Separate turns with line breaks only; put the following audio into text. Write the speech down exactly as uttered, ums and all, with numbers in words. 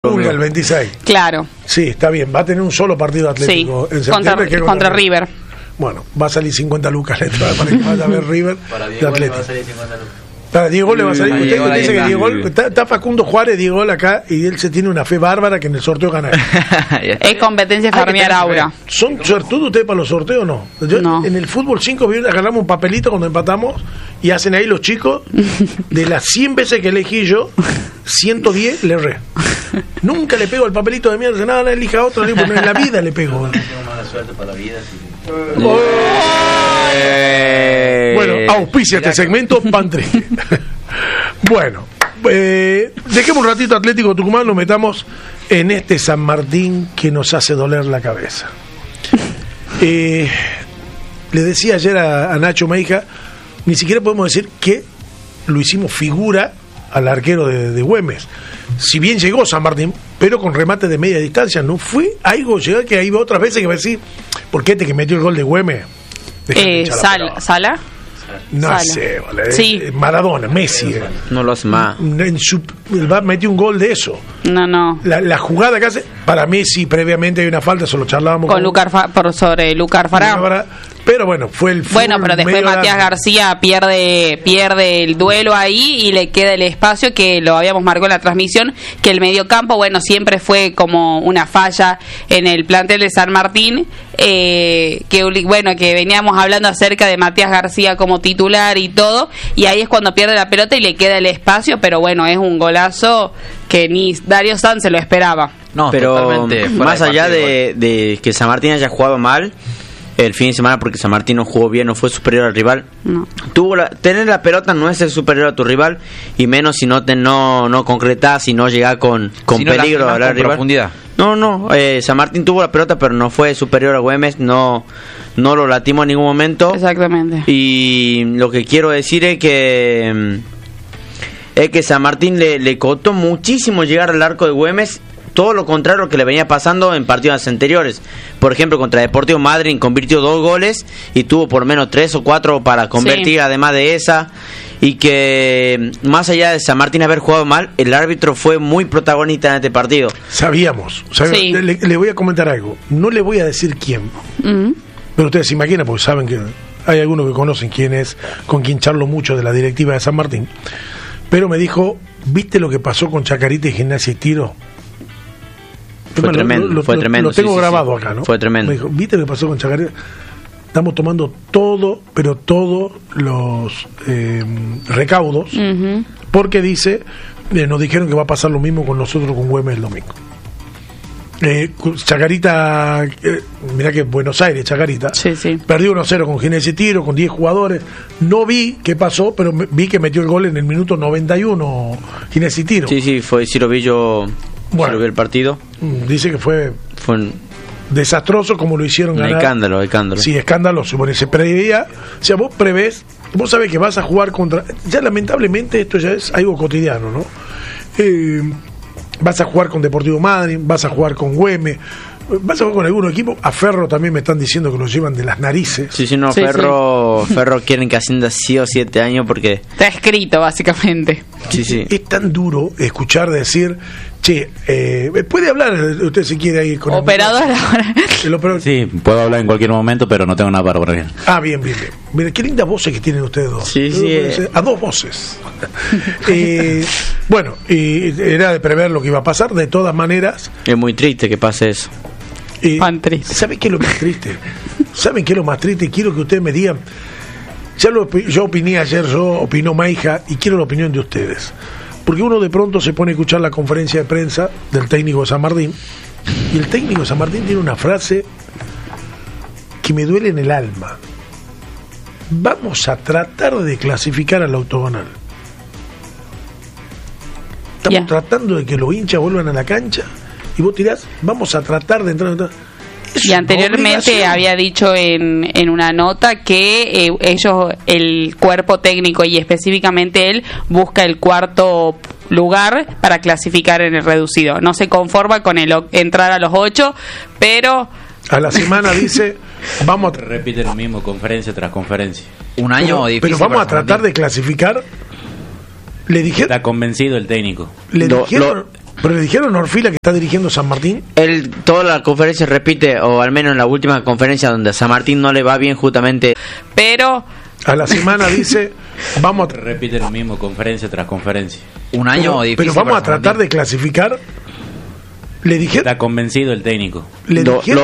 Pulga, el veintiséis.
Claro.
Sí, está bien. Va a tener un solo partido Atlético
sí.
en
contra,
septiembre. Que
contra River.
Bueno, va a salir cincuenta lucas la entrada para que vaya a ver River.
Para
de
Diego
Atlético.
va a salir cincuenta lucas.
Para Diego le va a salir.
Uy,
Usted
Diego,
dice que
ahí
Diego,
está.
está, está Facundo Juárez, Diego acá, y él se tiene una fe bárbara que en el sorteo gana.
Es competencia farmear aura.
¿Son suertudos ustedes para los sorteos o no? Yo,
No.
En el fútbol cinco agarramos un papelito cuando empatamos y hacen ahí los chicos. De las cien veces que elegí yo, ciento diez le erré. Nunca le pego el papelito de mierda. Nada, no, elija otro. En la vida le pego.
No tengo mala suerte para la vida. Sí.
Oh. Bueno, auspicia este segmento Pantry. Bueno, eh, dejemos un ratito Atlético Tucumán, lo metamos en este San Martín que nos hace doler la cabeza. Eh, le decía ayer a, a Nacho Meija, ni siquiera podemos decir que lo hicimos figura al arquero de, de Güemes. Si bien llegó San Martín, pero con remate de media distancia, no fue algo llegar que hay otras veces que va a decir, ¿por qué este que metió el gol de Güemes?
Eh, Sal, ¿Sala?
No
Sala.
sé, vale.
Sí.
Maradona, Messi.
No lo hace más.
En su, va, metió un gol de eso.
No, no.
La, la jugada que hace, para Messi previamente hay una falta, eso lo charlábamos
Con
con
Lucar Fa- por sobre Lucar Fará.
Pero bueno, fue el
Bueno,
full
pero después
medio
Matías
largo.
García pierde pierde el duelo ahí y le queda el espacio que lo habíamos marcado en la transmisión, que el mediocampo, bueno, siempre fue como una falla en el plantel de San Martín, eh, que bueno, que veníamos hablando acerca de Matías García como titular y todo, y ahí es cuando pierde la pelota y le queda el espacio, pero bueno, es un golazo que ni Darío Sanz se lo esperaba.
No, pero más allá de, de que San Martín haya jugado mal el fin de semana, porque San Martín no jugó bien, no fue superior al rival.
No.
Tuvo la, tener la pelota no es ser superior a tu rival, y menos si no te no no concretás, si no llegás con, con
si no
peligro a la
con
rival.
Profundidad.
No, no, eh, San Martín tuvo la pelota, pero no fue superior a Güemes, no no lo latimó en ningún momento.
Exactamente.
Y lo que quiero decir es que es que San Martín le, le costó muchísimo llegar al arco de Güemes, todo lo contrario a lo que le venía pasando en partidos anteriores. Por ejemplo, contra Deportivo Madryn convirtió dos goles y tuvo por menos tres o cuatro para convertir, sí, además de esa. Y que más allá de San Martín haber jugado mal, el árbitro fue muy protagonista en este partido.
Sabíamos, sabíamos.
Sí.
Le, le voy a comentar algo. No le voy a decir quién,
Mm.
pero ustedes se imaginan, porque saben que hay algunos que conocen quién es, con quien charlo mucho de la directiva de San Martín. Pero me dijo, ¿viste lo que pasó con Chacarita y Gimnasia y Tiro?
Fue
Lo-
tremendo,
lo,
fue
lo,
tremendo.
Lo tengo
sí, sí,
grabado
sí.
acá, ¿no?
Fue tremendo.
Me dijo, ¿viste lo que pasó con Chacarita? Estamos tomando todo, pero todos los eh, recaudos,
Ujú.
porque dice, eh, nos dijeron que va a pasar lo mismo con nosotros con Güemes el domingo. Eh, Chacarita, eh, mirá que Buenos Aires, Chacarita,
Sí, sí.
perdió uno cero con Gimnasia y Tiro, con diez jugadores. No vi qué pasó, pero me- vi que metió el gol en el minuto noventa y uno Gimnasia y Tiro.
Sí, sí, fue, sí lo vi yo,
Bueno.
sí lo vi el partido.
Mm, Dice que fue
Fue un,
desastroso como lo hicieron
un
ganar.
escándalo, escándalo.
Sí, escandaloso. Bueno, se preveía, o sea, vos prevés, vos sabés que vas a jugar contra, ya lamentablemente esto ya es algo cotidiano, ¿no? Eh, vas a jugar con Deportivo Madryn, vas a jugar con Güemes, vas a jugar con algún equipo. A Ferro también me están diciendo que lo llevan de las narices.
Sí, sí, no,
Sí,
Ferro, Ferro quieren que ascienda sí o siete años porque...
Está escrito, básicamente.
Sí, sí.
Es tan duro escuchar decir, che, eh, puede hablar usted si quiere ahí con el
Operador ahora.
el operador.
Sí, puedo hablar en cualquier momento, pero no tengo nada para poner.
Ah, bien, bien, bien. Mira, qué lindas voces que tienen ustedes dos.
Sí, sí,
Eh, A dos voces. eh, bueno, y era de prever lo que iba a pasar. De todas maneras,
Es muy triste que pase eso.
eh,
Pan triste.
¿saben qué es lo más triste? ¿Saben qué es lo más triste? Quiero que ustedes me digan. Ya lo, opi- yo opiné ayer, yo opinó Maija, y quiero la opinión de ustedes. Porque uno de pronto se pone a escuchar la conferencia de prensa del técnico de San Martín, y el técnico de San Martín tiene una frase que me duele en el alma. Vamos a tratar de clasificar al octogonal. Estamos
Ya.
tratando de que los hinchas vuelvan a la cancha, y vos tirás, vamos a tratar de entrar. entrar. Es
Y
una
anteriormente
obligación.
había dicho en, en una nota que eh, ellos, el cuerpo técnico y específicamente él, busca el cuarto lugar para clasificar en el reducido. No se conforma con el o- entrar a los ocho, pero
A la semana dice, vamos a,
Repite lo mismo conferencia tras conferencia.
Un año
pero,
difícil.
pero vamos
para
a tratar
San
de clasificar. Le dijeron,
Está convencido el técnico.
le
Lo-
dijeron, Pero le dijeron a Orfila que está dirigiendo San Martín.
Él toda la conferencia repite, o al menos en la última conferencia donde a San Martín no le va bien justamente.
Pero
A la semana dice, vamos a,
Repite lo mismo conferencia tras conferencia.
Un año
pero,
difícil.
pero vamos
para
a
San
tratar
Martín.
de clasificar. Le dijeron,
Está convencido el técnico.
le
Lo-
dijeron